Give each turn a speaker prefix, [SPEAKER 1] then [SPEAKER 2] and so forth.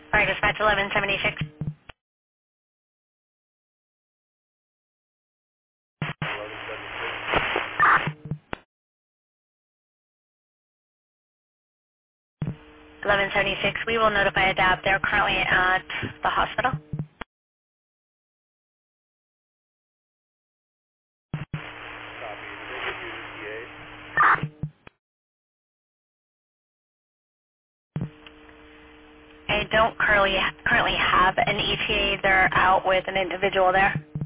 [SPEAKER 1] Fire dispatch 1176. 1176, we will notify ADAPT. They're currently at the hospital. I don't currently have an ETA. They're out with an individual there.